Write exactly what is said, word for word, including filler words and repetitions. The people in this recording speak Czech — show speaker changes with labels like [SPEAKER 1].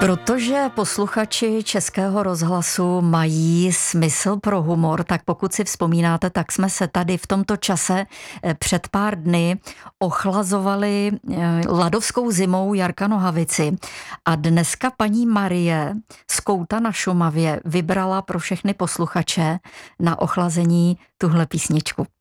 [SPEAKER 1] Protože posluchači Českého rozhlasu mají smysl pro humor, tak pokud si vzpomínáte, tak jsme se tady v tomto čase před pár dny ochlazovali ladovskou zimou Jarka Nohavici. A dneska paní Marie z Kouta na Šumavě vybrala pro všechny posluchače na ochlazení tuhle písničku.